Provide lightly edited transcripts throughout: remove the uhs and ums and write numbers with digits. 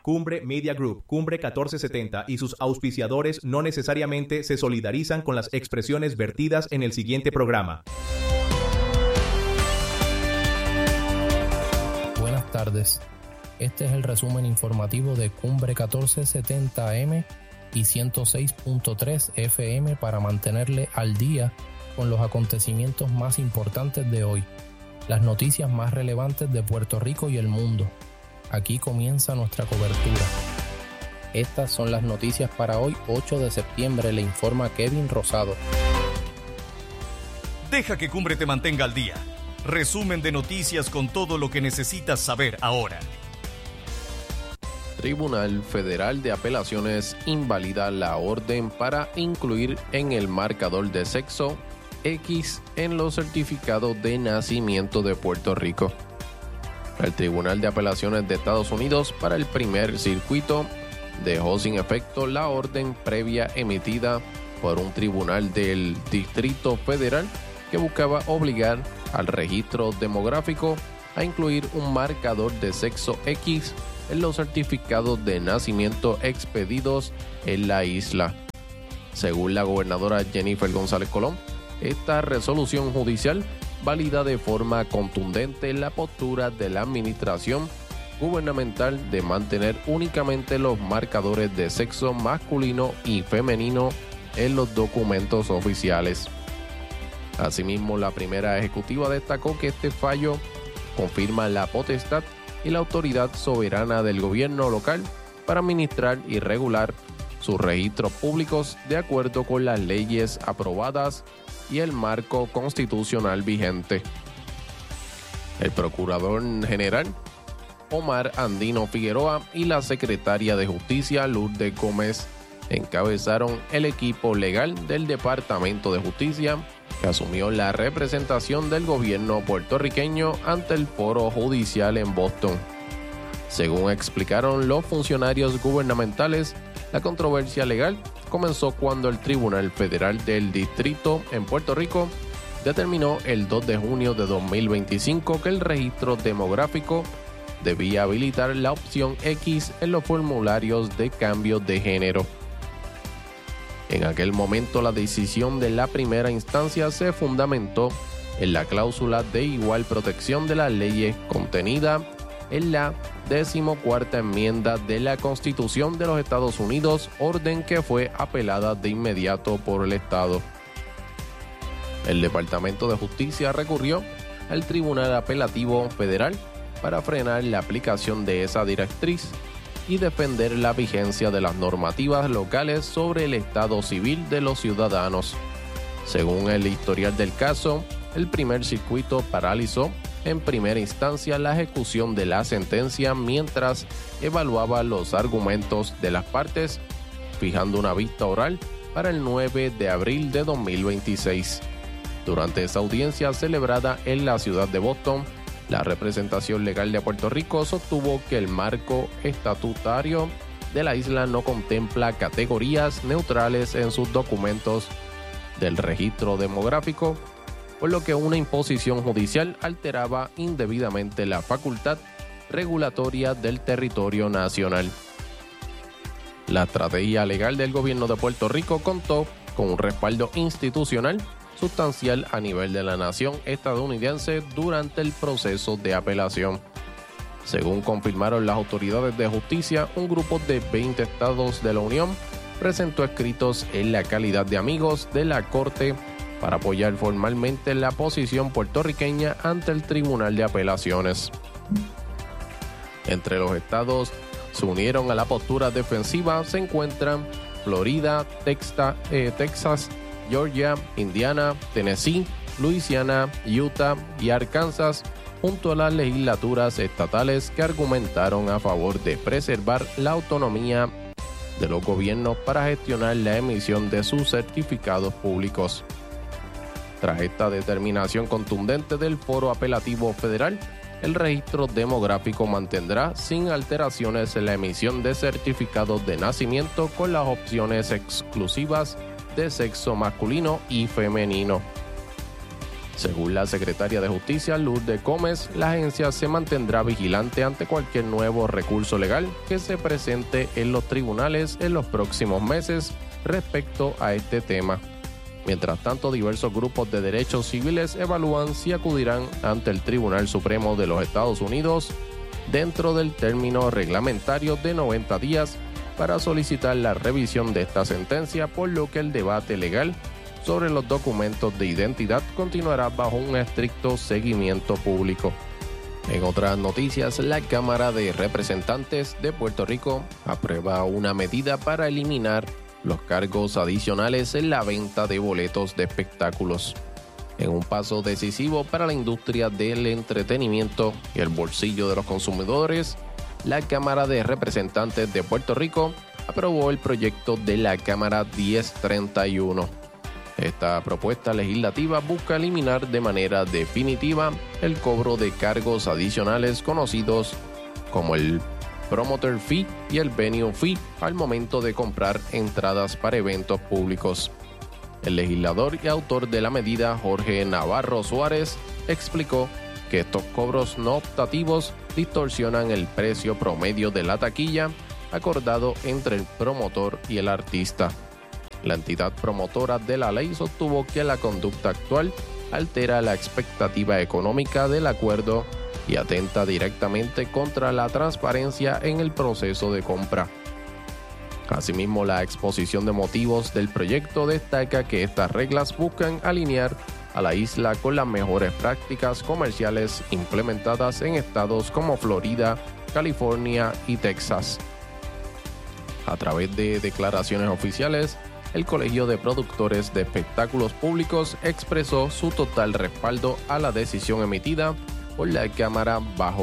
Cumbre Media Group, Cumbre 1470 y sus auspiciadores no necesariamente se solidarizan con las expresiones vertidas en el siguiente programa. Buenas tardes. Este es el resumen informativo de Cumbre 1470 AM y 106.3 FM para mantenerle al día con los acontecimientos más importantes de hoy, las noticias más relevantes de Puerto Rico y el mundo. Aquí comienza nuestra cobertura. Estas son las noticias para hoy, 8 de septiembre, le informa Kevin Rosado. Deja que Cumbre te mantenga al día. Resumen de noticias con todo lo que necesitas saber ahora. Tribunal Federal de Apelaciones invalida la orden para incluir en el marcador de sexo X en los certificados de nacimiento de Puerto Rico. El Tribunal de Apelaciones de Estados Unidos para el primer circuito dejó sin efecto la orden previa emitida por un tribunal del Distrito Federal que buscaba obligar al registro demográfico a incluir un marcador de sexo X en los certificados de nacimiento expedidos en la isla. Según la gobernadora Jennifer González Colón, esta resolución judicial valida de forma contundente la postura de la administración gubernamental de mantener únicamente los marcadores de sexo masculino y femenino en los documentos oficiales. Asimismo, la primera ejecutiva destacó que este fallo confirma la potestad y la autoridad soberana del gobierno local para administrar y regular sus registros públicos de acuerdo con las leyes aprobadas y el marco constitucional vigente. El procurador general Omar Andino Figueroa y la secretaria de Justicia Lourdes Gómez encabezaron el equipo legal del Departamento de Justicia que asumió la representación del gobierno puertorriqueño ante el foro judicial en Boston. Según explicaron los funcionarios gubernamentales, la controversia legal comenzó cuando el Tribunal Federal del Distrito en Puerto Rico determinó el 2 de junio de 2025 que el registro demográfico debía habilitar la opción X en los formularios de cambio de género. En aquel momento, la decisión de la primera instancia se fundamentó en la cláusula de igual protección de las leyes contenida en la 14ª enmienda de la Constitución de los Estados Unidos, orden que fue apelada de inmediato por el Estado. El Departamento de Justicia recurrió al Tribunal Apelativo Federal para frenar la aplicación de esa directriz y defender la vigencia de las normativas locales sobre el estado civil de los ciudadanos. Según el historial del caso, el primer circuito paralizó en primera instancia la ejecución de la sentencia mientras evaluaba los argumentos de las partes, fijando una vista oral para el 9 de abril de 2026. Durante esa audiencia celebrada en la ciudad de Boston, la representación legal de Puerto Rico sostuvo que el marco estatutario de la isla no contempla categorías neutrales en sus documentos del registro demográfico, por lo que una imposición judicial alteraba indebidamente la facultad regulatoria del territorio nacional. La estrategia legal del gobierno de Puerto Rico contó con un respaldo institucional sustancial a nivel de la nación estadounidense durante el proceso de apelación. Según confirmaron las autoridades de justicia, un grupo de 20 estados de la Unión presentó escritos en la calidad de amigos de la Corte para apoyar formalmente la posición puertorriqueña ante el Tribunal de Apelaciones. Entre los estados se unieron a la postura defensiva se encuentran Florida, Texas, Georgia, Indiana, Tennessee, Luisiana, Utah y Arkansas, junto a las legislaturas estatales que argumentaron a favor de preservar la autonomía de los gobiernos para gestionar la emisión de sus certificados públicos. Tras esta determinación contundente del Foro Apelativo Federal, el registro demográfico mantendrá sin alteraciones la emisión de certificados de nacimiento con las opciones exclusivas de sexo masculino y femenino. Según la secretaria de Justicia, Lourdes Gómez, la agencia se mantendrá vigilante ante cualquier nuevo recurso legal que se presente en los tribunales en los próximos meses respecto a este tema. Mientras tanto, diversos grupos de derechos civiles evalúan si acudirán ante el Tribunal Supremo de los Estados Unidos dentro del término reglamentario de 90 días para solicitar la revisión de esta sentencia, por lo que el debate legal sobre los documentos de identidad continuará bajo un estricto seguimiento público. En otras noticias, la Cámara de Representantes de Puerto Rico aprueba una medida para eliminar los cargos adicionales en la venta de boletos de espectáculos. En un paso decisivo para la industria del entretenimiento y el bolsillo de los consumidores, la Cámara de Representantes de Puerto Rico aprobó el proyecto de la Cámara 1031. Esta propuesta legislativa busca eliminar de manera definitiva el cobro de cargos adicionales conocidos como el Promoter Fee y el Venue Fee al momento de comprar entradas para eventos públicos. El legislador y autor de la medida, Jorge Navarro Suárez, explicó que estos cobros no optativos distorsionan el precio promedio de la taquilla acordado entre el promotor y el artista. La entidad promotora de la ley sostuvo que la conducta actual altera la expectativa económica del acuerdo y atenta directamente contra la transparencia en el proceso de compra. Asimismo, la exposición de motivos del proyecto destaca que estas reglas buscan alinear a la isla con las mejores prácticas comerciales implementadas en estados como Florida, California y Texas. A través de declaraciones oficiales, el Colegio de Productores de Espectáculos Públicos expresó su total respaldo a la decisión emitida por la Cámara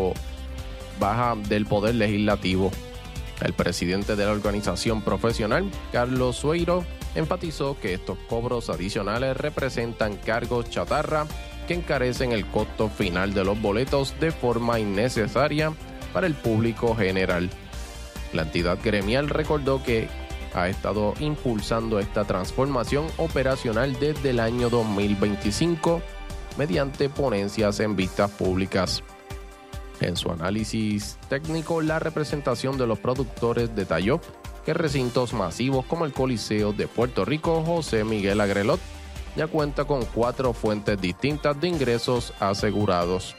Baja del Poder Legislativo. El presidente de la organización profesional, Carlos Sueiro, enfatizó que estos cobros adicionales representan cargos chatarra que encarecen el costo final de los boletos de forma innecesaria para el público general. La entidad gremial recordó que ha estado impulsando esta transformación operacional desde el año 2025 mediante ponencias en vistas públicas. En su análisis técnico, la representación de los productores detalló que recintos masivos como el Coliseo de Puerto Rico José Miguel Agrelot ya cuenta con 4 fuentes distintas de ingresos asegurados.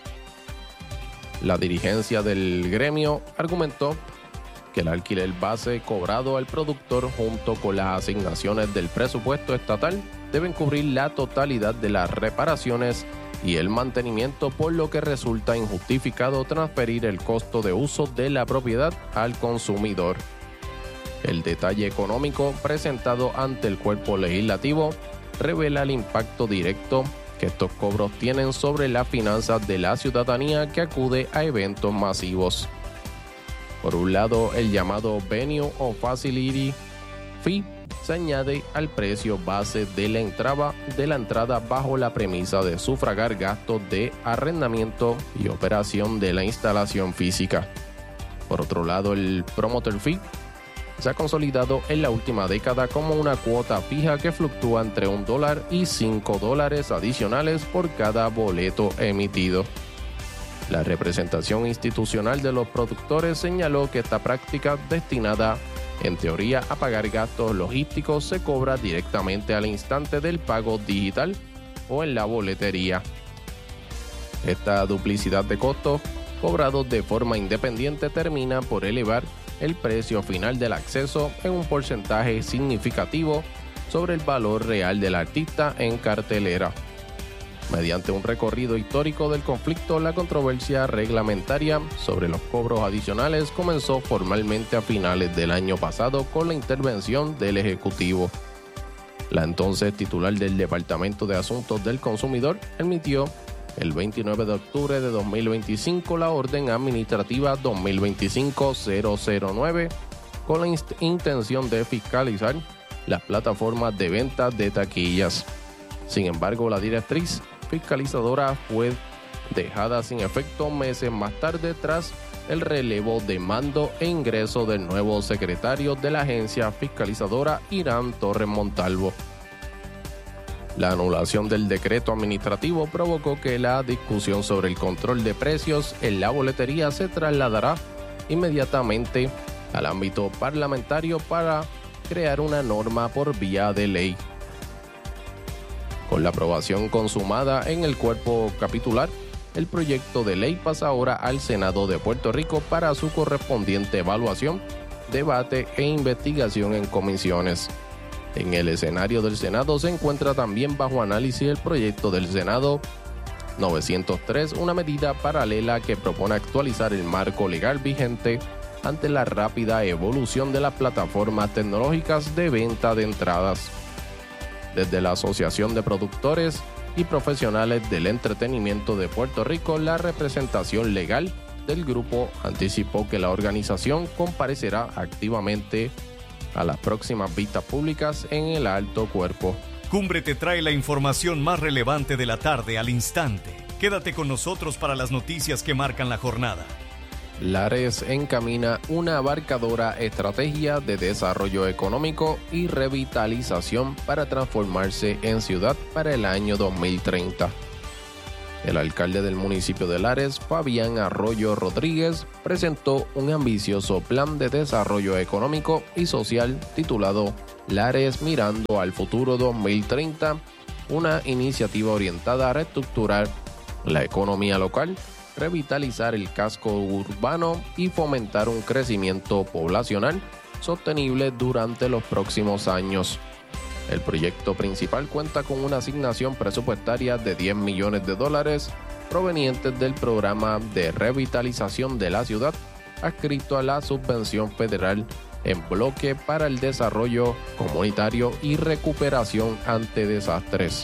La dirigencia del gremio argumentó que el alquiler base cobrado al productor junto con las asignaciones del presupuesto estatal deben cubrir la totalidad de las reparaciones y el mantenimiento, por lo que resulta injustificado transferir el costo de uso de la propiedad al consumidor. El detalle económico presentado ante el cuerpo legislativo revela el impacto directo que estos cobros tienen sobre las finanzas de la ciudadanía que acude a eventos masivos. Por un lado, el llamado Venue o Facility Fee se añade al precio base de la entrada bajo la premisa de sufragar gastos de arrendamiento y operación de la instalación física. Por otro lado, el Promoter Fee se ha consolidado en la última década como una cuota fija que fluctúa entre $1 y $5 adicionales por cada boleto emitido. La representación institucional de los productores señaló que esta práctica, destinada en teoría a pagar gastos logísticos, se cobra directamente al instante del pago digital o en la boletería. Esta duplicidad de costos cobrados de forma independiente termina por elevar el precio final del acceso en un porcentaje significativo sobre el valor real del artista en cartelera. Mediante un recorrido histórico del conflicto, la controversia reglamentaria sobre los cobros adicionales comenzó formalmente a finales del año pasado con la intervención del Ejecutivo. La entonces titular del Departamento de Asuntos del Consumidor emitió el 29 de octubre de 2025 la Orden Administrativa 2025-009 con la intención de fiscalizar las plataformas de venta de taquillas. Sin embargo, la directriz fiscalizadora fue dejada sin efecto meses más tarde tras el relevo de mando e ingreso del nuevo secretario de la agencia fiscalizadora, Irán Torres Montalvo. La anulación del decreto administrativo provocó que la discusión sobre el control de precios en la boletería se trasladará inmediatamente al ámbito parlamentario para crear una norma por vía de ley. Con la aprobación consumada en el cuerpo capitular, el proyecto de ley pasa ahora al Senado de Puerto Rico para su correspondiente evaluación, debate e investigación en comisiones. En el escenario del Senado se encuentra también bajo análisis el proyecto del Senado 903, una medida paralela que propone actualizar el marco legal vigente ante la rápida evolución de las plataformas tecnológicas de venta de entradas. Desde la Asociación de Productores y Profesionales del Entretenimiento de Puerto Rico, la representación legal del grupo anticipó que la organización comparecerá activamente a las próximas vistas públicas en el alto cuerpo. Cumbre te trae la información más relevante de la tarde al instante. Quédate con nosotros para las noticias que marcan la jornada. Lares encamina una abarcadora estrategia de desarrollo económico y revitalización para transformarse en ciudad para el año 2030. El alcalde del municipio de Lares, Fabián Arroyo Rodríguez, presentó un ambicioso plan de desarrollo económico y social titulado Lares Mirando al Futuro 2030, una iniciativa orientada a reestructurar la economía local, revitalizar el casco urbano y fomentar un crecimiento poblacional sostenible durante los próximos años. El proyecto principal cuenta con una asignación presupuestaria de $10 millones provenientes del programa de revitalización de la ciudad, adscrito a la subvención federal en bloque para el desarrollo comunitario y recuperación ante desastres.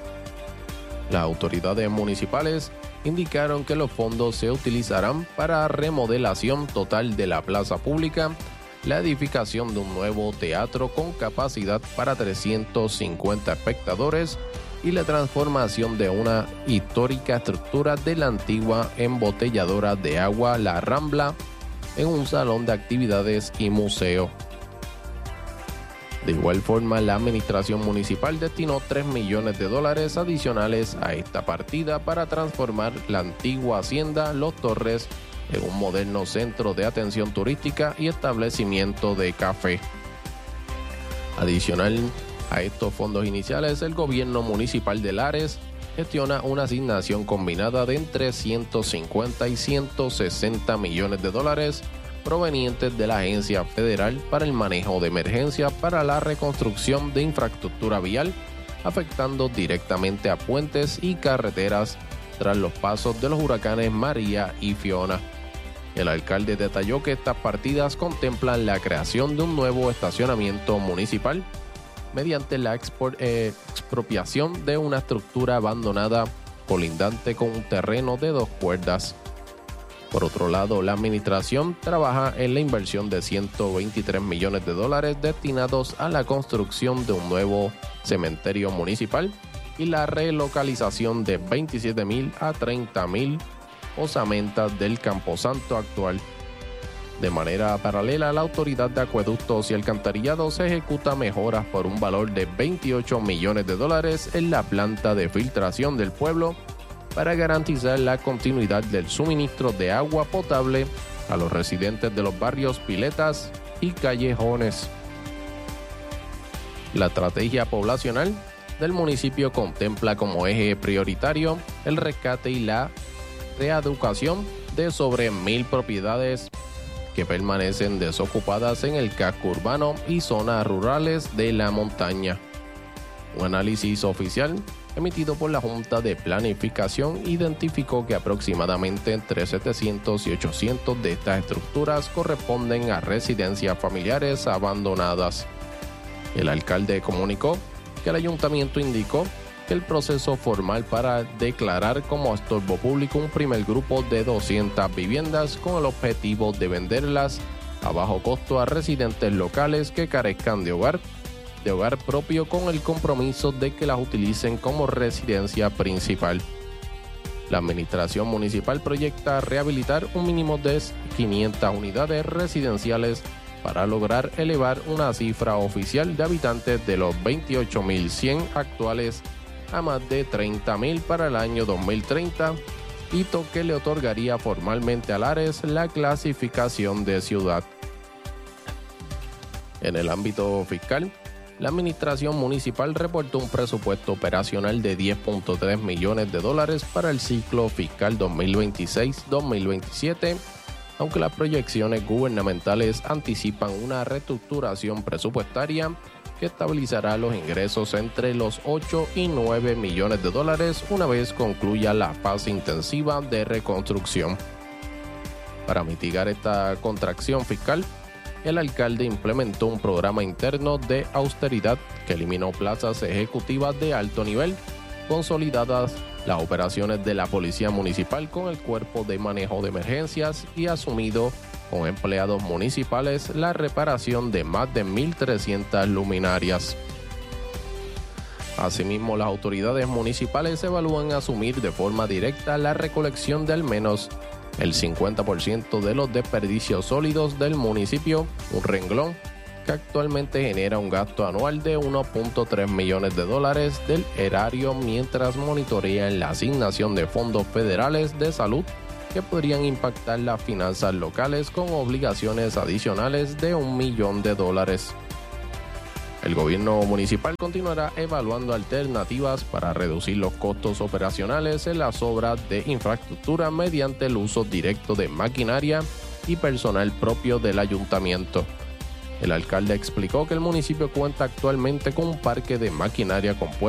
Las autoridades municipales indicaron que los fondos se utilizarán para remodelación total de la plaza pública, la edificación de un nuevo teatro con capacidad para 350 espectadores y la transformación de una histórica estructura de la antigua embotelladora de agua La Rambla en un salón de actividades y museo. De igual forma, la administración municipal destinó $3 millones adicionales a esta partida para transformar la antigua hacienda Los Torres en un moderno centro de atención turística y establecimiento de café. Adicional a estos fondos iniciales, el gobierno municipal de Lares gestiona una asignación combinada de entre 150 y 160 millones de dólares provenientes de la Agencia Federal para el Manejo de Emergencia para la reconstrucción de infraestructura vial, afectando directamente a puentes y carreteras tras los pasos de los huracanes María y Fiona. El alcalde detalló que estas partidas contemplan la creación de un nuevo estacionamiento municipal mediante la expropiación de una estructura abandonada colindante con un terreno de 2 cuerdas. Por otro lado, la administración trabaja en la inversión de $123 millones destinados a la construcción de un nuevo cementerio municipal y la relocalización de 27,000 a 30,000 osamentas del Camposanto actual. De manera paralela, la Autoridad de Acueductos y Alcantarillados ejecuta mejoras por un valor de $28 millones en la planta de filtración del pueblo para garantizar la continuidad del suministro de agua potable a los residentes de los barrios Piletas y Callejones. La estrategia poblacional del municipio contempla como eje prioritario el rescate y la reeducación de sobre 1,000 propiedades que permanecen desocupadas en el casco urbano y zonas rurales de la montaña. Un análisis oficial emitido por la Junta de Planificación identificó que aproximadamente entre 700 y 800 de estas estructuras corresponden a residencias familiares abandonadas. El alcalde comunicó que el ayuntamiento indicó que el proceso formal para declarar como estorbo público un primer grupo de 200 viviendas con el objetivo de venderlas a bajo costo a residentes locales que carezcan de hogar propio, con el compromiso de que las utilicen como residencia principal. La administración municipal proyecta rehabilitar un mínimo de 500 unidades residenciales para lograr elevar una cifra oficial de habitantes de los 28,100 actuales a más de 30,000 para el año 2030, hito que le otorgaría formalmente a Lares la clasificación de ciudad. En el ámbito fiscal, la administración municipal reportó un presupuesto operacional de $10.3 millones para el ciclo fiscal 2026-2027, aunque las proyecciones gubernamentales anticipan una reestructuración presupuestaria que estabilizará los ingresos entre los 8 y 9 millones de dólares una vez concluya la fase intensiva de reconstrucción. Para mitigar esta contracción fiscal, el alcalde implementó un programa interno de austeridad que eliminó plazas ejecutivas de alto nivel, consolidadas las operaciones de la Policía Municipal con el Cuerpo de Manejo de Emergencias y asumido con empleados municipales la reparación de más de 1,300 luminarias. Asimismo, las autoridades municipales evalúan asumir de forma directa la recolección de al menos el 50% de los desperdicios sólidos del municipio, un renglón que actualmente genera un gasto anual de $1.3 millones del erario, mientras monitorean la asignación de fondos federales de salud que podrían impactar las finanzas locales con obligaciones adicionales de $1 millón. El gobierno municipal continuará evaluando alternativas para reducir los costos operacionales en las obras de infraestructura mediante el uso directo de maquinaria y personal propio del ayuntamiento. El alcalde explicó que el municipio cuenta actualmente con un parque de maquinaria compuesto